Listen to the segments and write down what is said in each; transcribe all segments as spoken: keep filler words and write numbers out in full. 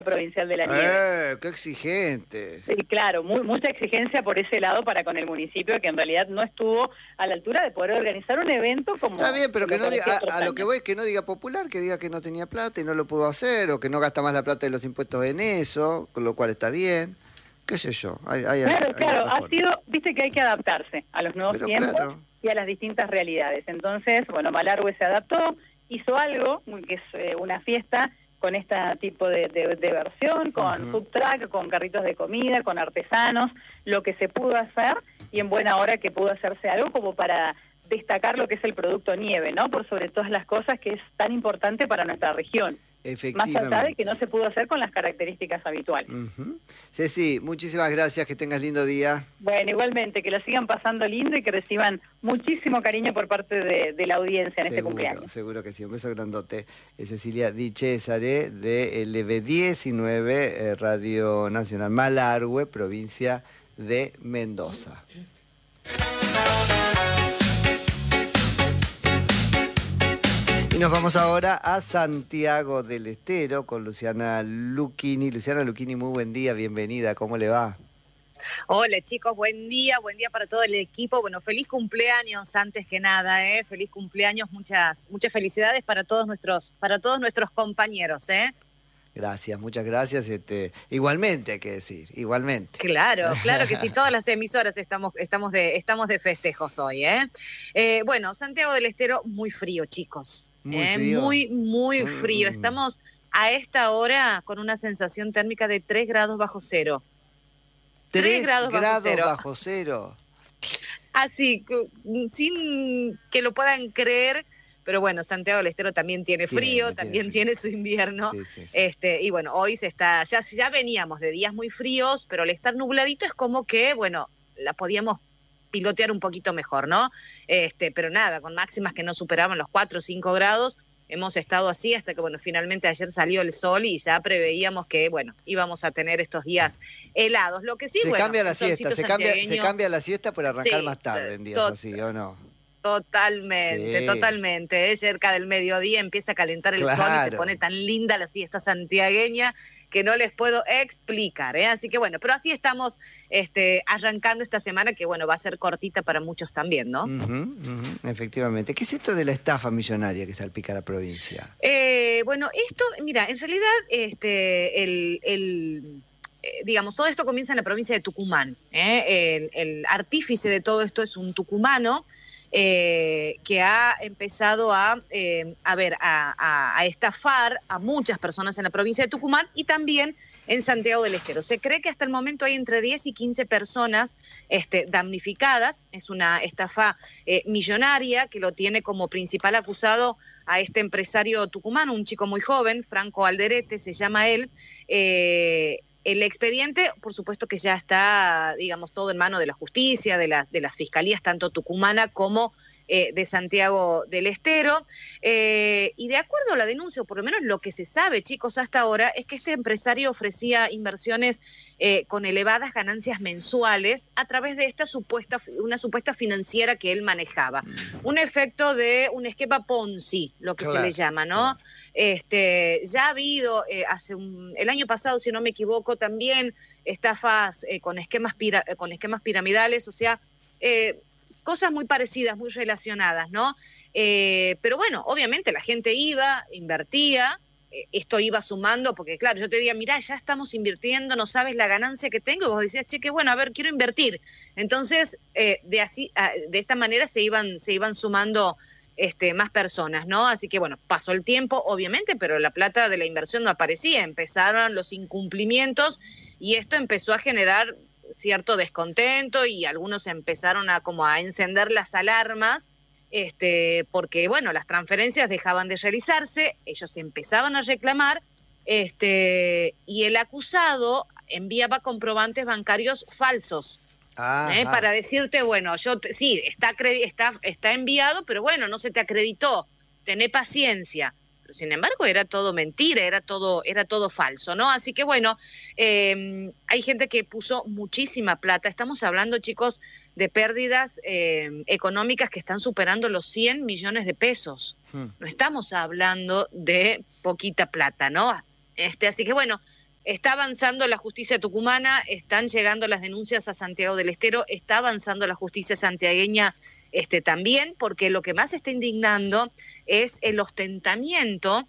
provincial de la nieve. ¡Eh, qué exigentes! Sí, claro, muy, mucha exigencia por ese lado para con el municipio, que en realidad no estuvo a la altura de poder organizar un evento como... Está bien, pero que no diga, a, a lo años. que voy es que no diga popular, que diga que no tenía plata y no lo pudo hacer, o que no gasta más la plata de los impuestos en eso, con lo cual está bien. Qué sé yo. Hay, hay, claro, hay claro, ha sido, viste que hay que adaptarse a los nuevos pero tiempos claro. y a las distintas realidades. Entonces, bueno, Malargüe se adaptó, hizo algo, que es eh, una fiesta con este tipo de, de, de versión, con uh-huh. food truck, con carritos de comida, con artesanos, lo que se pudo hacer, y en buena hora que pudo hacerse algo como para destacar lo que es el producto nieve, ¿no? Por sobre todas las cosas, que es tan importante para nuestra región. Más allá de que no se pudo hacer con las características habituales. Uh-huh. Ceci, muchísimas gracias, que tengas lindo día. Bueno, igualmente, que lo sigan pasando lindo y que reciban muchísimo cariño por parte de, de la audiencia en seguro, este cumpleaños. Seguro que sí, un beso grandote. Es Cecilia Di Cesare de L V diecinueve, eh, Radio Nacional Malargüe, provincia de Mendoza. Y nos vamos ahora a Santiago del Estero con Luciana Lucchini. Luciana Lucchini, muy buen día, bienvenida, ¿cómo le va? Hola chicos, buen día, buen día para todo el equipo. Bueno, feliz cumpleaños antes que nada, ¿eh? Feliz cumpleaños, muchas, muchas felicidades para todos nuestros, para todos nuestros compañeros, ¿eh? Gracias, muchas gracias. Este, igualmente hay que decir, igualmente. Claro, claro que sí, todas las emisoras estamos, estamos, de, estamos de festejos hoy, ¿eh? eh bueno, Santiago del Estero, muy frío, chicos. Muy ¿eh? frío. Muy, muy mm. frío. Estamos a esta hora con una sensación térmica de tres grados bajo cero. tres grados, grados bajo cero. Bajo cero. Así, sin que lo puedan creer. Pero bueno, Santiago del Estero también tiene frío, tiene, también tiene, frío. tiene su invierno. Sí, sí, sí. Este, y bueno, hoy se está, ya, ya veníamos de días muy fríos, pero al estar nubladito es como que, bueno, la podíamos pilotear un poquito mejor, ¿no? Este, pero nada, con máximas que no superaban los cuatro o cinco grados, hemos estado así hasta que, bueno, finalmente ayer salió el sol y ya preveíamos que, bueno, íbamos a tener estos días helados. Lo que sí, se bueno, cambia la siesta, se cambia, se cambia la siesta por arrancar sí, más tarde en días tot- así, ¿o no? Totalmente, sí. totalmente. ¿eh? Cerca del mediodía empieza a calentar el claro. sol y se pone tan linda la siesta santiagueña que no les puedo explicar. ¿eh? Así que bueno, pero así estamos este, arrancando esta semana que bueno, va a ser cortita para muchos también, ¿no? Uh-huh, uh-huh, efectivamente. ¿Qué es esto de la estafa millonaria que salpica la provincia? Eh, bueno, esto, mira, en realidad este, el... el Eh, digamos, todo esto comienza en la provincia de Tucumán. ¿eh? El, el artífice de todo esto es un tucumano eh, que ha empezado a, eh, a, ver, a, a, a estafar a muchas personas en la provincia de Tucumán y también en Santiago del Estero. Se cree que hasta el momento hay entre diez y quince personas este, damnificadas. Es una estafa eh, millonaria que lo tiene como principal acusado a este empresario tucumano, un chico muy joven, Franco Alderete se llama él. Eh, El expediente, por supuesto que ya está, digamos, todo en mano de la justicia, de, la, de las fiscalías, tanto tucumana como eh, de Santiago del Estero. Eh, y de acuerdo a la denuncia, o por lo menos lo que se sabe, chicos, hasta ahora, es que este empresario ofrecía inversiones eh, con elevadas ganancias mensuales a través de esta supuesta, una supuesta financiera que él manejaba. Un efecto de un esquema Ponzi, lo que claro, se le llama, ¿no? Claro. Este, ya ha habido eh, hace un, el año pasado, si no me equivoco, también estafas eh, con esquemas pira, con esquemas piramidales, o sea, eh, cosas muy parecidas, muy relacionadas, ¿no? Eh, pero bueno, obviamente la gente iba, invertía, eh, esto iba sumando, porque claro, yo te diría, mirá, ya estamos invirtiendo, no sabes la ganancia que tengo, y vos decías, che, qué bueno, a ver, quiero invertir. Entonces, eh, de así, de esta manera se iban, se iban sumando Este, más personas, ¿no? Así que, bueno, pasó el tiempo, obviamente, pero la plata de la inversión no aparecía, empezaron los incumplimientos y esto empezó a generar cierto descontento y algunos empezaron a como a encender las alarmas, este, porque, bueno, las transferencias dejaban de realizarse, ellos empezaban a reclamar, este, y el acusado enviaba comprobantes bancarios falsos. ¿Eh? Para decirte, bueno, yo te, sí, está, está, está enviado, pero bueno, no se te acreditó, tené paciencia. Pero sin embargo, era todo mentira, era todo, era todo falso, ¿no? Así que bueno, eh, hay gente que puso muchísima plata. Estamos hablando, chicos, de pérdidas eh, económicas que están superando los cien millones de pesos. Hmm. No estamos hablando de poquita plata, ¿no? Este, así que bueno, está avanzando la justicia tucumana, están llegando las denuncias a Santiago del Estero, está avanzando la justicia santiagueña este, también, porque lo que más está indignando es el ostentamiento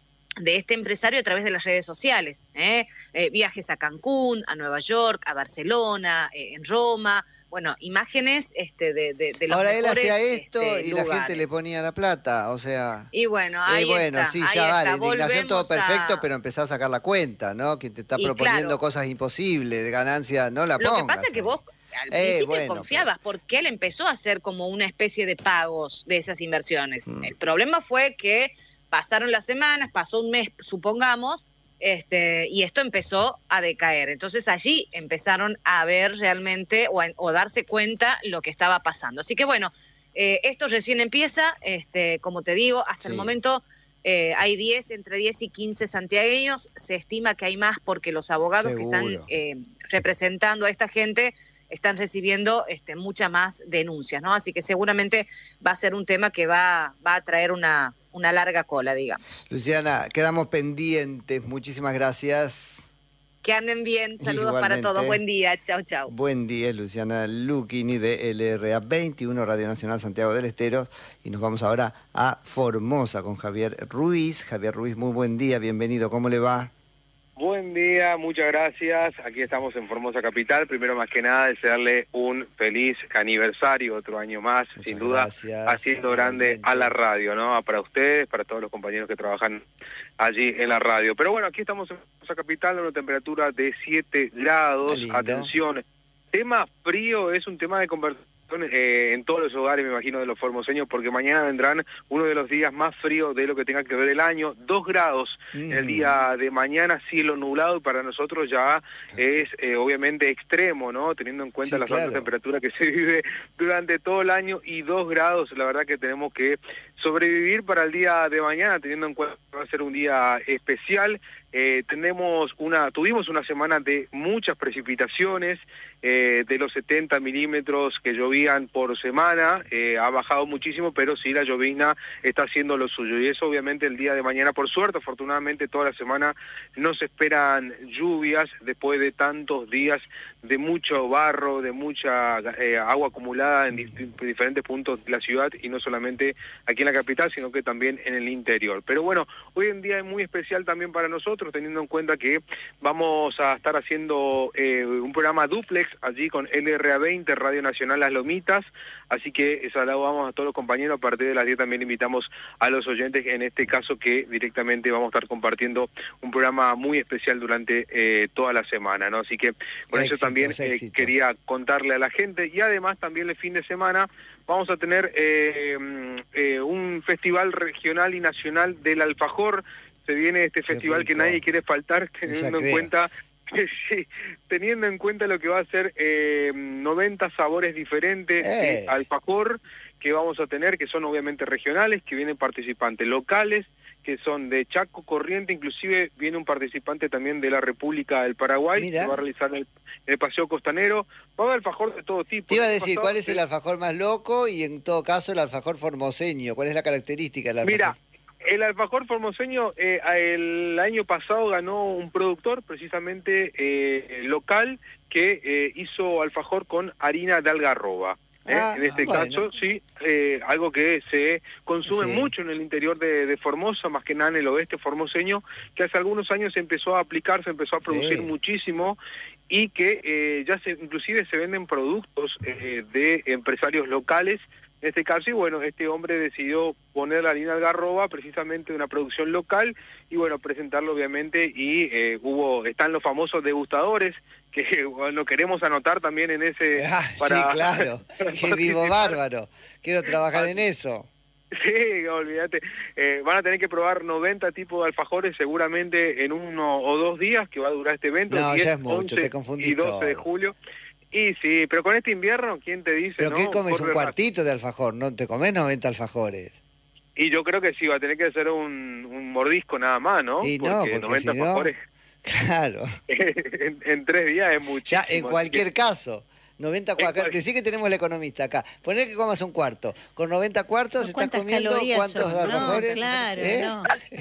de este empresario a través de las redes sociales, ¿eh? Eh, viajes a Cancún, a Nueva York, a Barcelona, eh, en Roma, bueno, imágenes este, de, de, de los Ahora mejores él hacía esto este, y lugares. la gente le ponía la plata, o sea... Y bueno, ahí y bueno, está, sí, ahí ya vale, está. indignación todo Volvemos perfecto, a... pero empezá a sacar la cuenta, ¿no? Que te está Y proponiendo claro, cosas imposibles, de ganancia, no la lo pongas. que pasa es que ahí. vos al Eh, principio bueno, confiabas, porque él empezó a hacer como una especie de pagos de esas inversiones. Mm. El problema fue que pasaron las semanas, pasó un mes, supongamos, este, y esto empezó a decaer. Entonces allí empezaron a ver realmente o, a, o darse cuenta lo que estaba pasando. Así que bueno, eh, esto recién empieza, este, como te digo, hasta Sí. el momento eh, hay diez, entre diez y quince santiagueños, se estima que hay más porque los abogados Seguro. que están eh, representando a esta gente están recibiendo este, muchas más denuncias, ¿no? Así que seguramente va a ser un tema que va, va a traer una, una larga cola, digamos. Luciana, quedamos pendientes, muchísimas gracias. Que anden bien, saludos Igualmente. para todos, buen día, chao, chao. Buen día, Luciana Lucchini de L R A veintiuno, Radio Nacional Santiago del Estero, y nos vamos ahora a Formosa con Javier Ruiz. Javier Ruiz, muy buen día, bienvenido, ¿cómo le va? Buen día, muchas gracias. Aquí estamos en Formosa Capital. Primero, más que nada, desearle un feliz aniversario, otro año más, Muchas sin duda, gracias. haciendo grande a la radio, ¿no? Para ustedes, para todos los compañeros que trabajan allí en la radio. Pero bueno, aquí estamos en Formosa Capital, una temperatura de siete grados. Lindo. Atención, tema frío es un tema de conversación eh, en todos los hogares, me imagino, de los formoseños, porque mañana vendrán uno de los días más fríos de lo que tenga que ver el año. Dos grados Mm. el día de mañana, cielo nublado, y para nosotros ya es eh, obviamente extremo, ¿no? Teniendo en cuenta Sí, las claro. altas temperaturas que se vive durante todo el año, y dos grados, la verdad que tenemos que sobrevivir para el día de mañana, teniendo en cuenta que va a ser un día especial. Eh, tenemos una, tuvimos una semana de muchas precipitaciones, eh, de los setenta milímetros que llovían por semana, eh, ha bajado muchísimo, pero sí la llovizna está haciendo lo suyo, y eso obviamente el día de mañana, por suerte, afortunadamente toda la semana no se esperan lluvias después de tantos días de mucho barro, de mucha eh, agua acumulada en di diferentes puntos de la ciudad, y no solamente aquí en la capital, sino que también en el interior. Pero bueno, hoy en día es muy especial también para nosotros, teniendo en cuenta que vamos a estar haciendo eh, un programa dúplex allí con L R A veinte, Radio Nacional Las Lomitas, así que saludamos a todos los compañeros. A partir de las diez también invitamos a los oyentes, en este caso que directamente vamos a estar compartiendo un programa muy especial durante eh, toda la semana, ¿no? Así que con Éxitos, eso también eh, éxitos. quería contarle a la gente, y además también el fin de semana vamos a tener eh, eh, un festival regional y nacional del alfajor. Se viene este Qué festival rico. que nadie quiere faltar, teniendo en crea. cuenta que sí, teniendo en cuenta lo que va a ser eh, noventa sabores diferentes Eh. de alfajor que vamos a tener, que son obviamente regionales, que vienen participantes locales, que son de Chaco, Corrientes, inclusive viene un participante también de la República del Paraguay, Mirá. que va a realizar el, el paseo costanero. Va a haber alfajor de todo tipo. Te iba a El año decir, pasado ¿cuál es se- el alfajor más loco y en todo caso el alfajor formoseño? ¿Cuál es la característica del alfajor? Mira, el alfajor formoseño eh, el año pasado ganó un productor precisamente eh, local que eh, hizo alfajor con harina de algarroba. ¿eh? Ah, en este bueno. caso, sí, eh, algo que se consume Sí. mucho en el interior de, de Formosa, más que nada en el oeste formoseño, que hace algunos años se empezó a aplicar, se empezó a producir Sí. muchísimo, y que eh, ya se, inclusive se venden productos eh, de empresarios locales. En este caso, y bueno, este hombre decidió poner la harina algarroba, precisamente de una producción local, y bueno, presentarlo obviamente, y eh, hubo, están los famosos degustadores, que bueno, queremos anotar también en ese... Ah, para- sí, claro. para Qué vivo participar. bárbaro. Quiero trabajar en eso. Sí, olvídate. Eh, van a tener que probar noventa tipos de alfajores seguramente en uno o dos días que va a durar este evento. No, diez, ya es mucho, once te confundí y doce de todo. julio. Y sí, pero con este invierno, ¿quién te dice? ¿Pero no? qué comes? Corre ¿Un más. cuartito de alfajor? ¿No te comes noventa alfajores? Y yo creo que sí, va a tener que ser un, un mordisco nada más, ¿no? Y no, porque noventa si no- alfajores Claro. en, en tres días es muchísimo. Ya, en así cualquier que- caso. noventa En cuartos. cual- Decí que tenemos el economista acá. Poner que comas un cuarto. Con noventa cuartos estás ¿Cuántas comiendo calorías cuántos son? No, alfajores. claro, ¿Eh? no.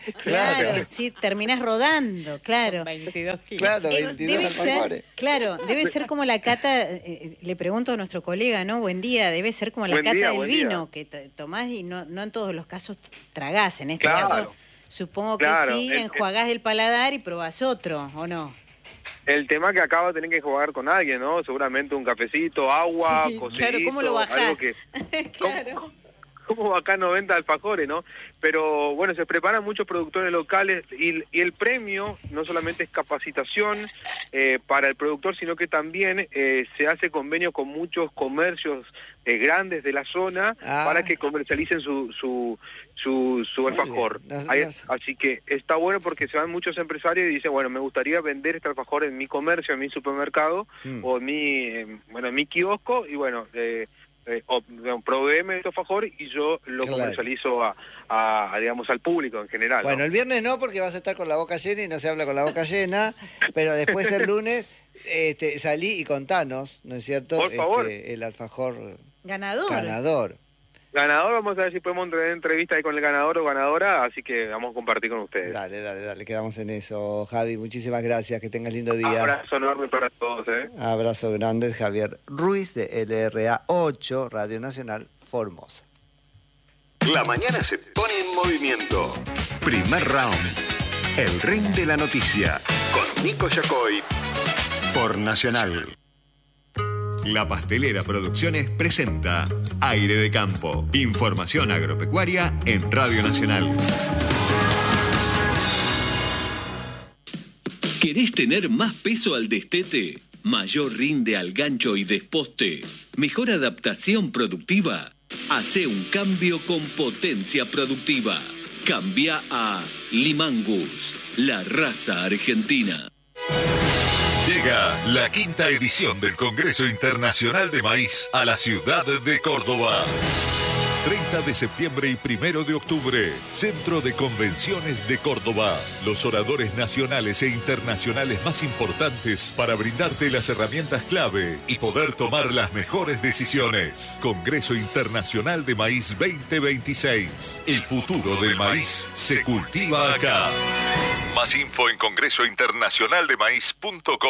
Claro, Claro. sí, terminás rodando, claro. veintidós kilos. Claro, Eh, veintidós debe alfajores. ser, claro, debe ser como la cata, eh, le pregunto a nuestro colega, ¿no? Buen día, debe ser como la Buen cata día, del buen vino, día. que t- tomás y no, no en todos los casos tragás. En este Claro. caso, supongo que Claro, sí, el- enjuagás el paladar y probás otro, ¿o no? El tema que acá va a tener que jugar con alguien, ¿no? Seguramente un cafecito, agua, Sí, cocidito, claro, ¿cómo lo bajás? algo que... Claro. ¿Cómo, cómo va acá noventa alfajores, no? Pero bueno, se preparan muchos productores locales y, y el premio no solamente es capacitación eh, para el productor, sino que también eh, se hace convenio con muchos comercios eh, grandes de la zona Ah. para que comercialicen su su su, su Muy alfajor. bien. No- Ahí- no- así que está bueno porque se van muchos empresarios y dicen, bueno, me gustaría vender este alfajor en mi comercio, en mi supermercado Mm. o en mi, eh, bueno, en mi kiosco y bueno, eh, eh, o, digamos, proveeme este alfajor y yo lo Claro. comercializo a, a, a, digamos, al público en general. Bueno, ¿no? el viernes no, porque vas a estar con la boca llena y no se habla con la boca llena, pero después el lunes este, salí y contanos, ¿no es cierto? Por favor. Este, el alfajor Ganador. ganador. Ganador, vamos a ver si podemos tener entrevista ahí con el ganador o ganadora, así que vamos a compartir con ustedes. Dale, dale, dale, quedamos en eso. Javi, muchísimas gracias, que tengas lindo día. Abrazo enorme para todos, ¿eh? Abrazo grande, Javier Ruiz de L R A ocho, Radio Nacional Formosa. La mañana se pone en movimiento. Primer round. El ring de la noticia. Con Nico Yacoy. Por Nacional. La Pastelera Producciones presenta Aire de Campo. Información agropecuaria en Radio Nacional. ¿Querés tener más peso al destete? ¿Mayor rinde al gancho y desposte? ¿Mejor adaptación productiva? Hacé un cambio con potencia productiva. Cambia a Limangus, la raza argentina. Llega la quinta edición del Congreso Internacional de Maíz a la ciudad de Córdoba. treinta de septiembre y primero de octubre, Centro de Convenciones de Córdoba. Los oradores nacionales e internacionales más importantes para brindarte las herramientas clave y poder tomar las mejores decisiones. Congreso Internacional de Maíz veinte veintiséis. El futuro del maíz se cultiva acá. Más info en congreso internacional de maíz punto com.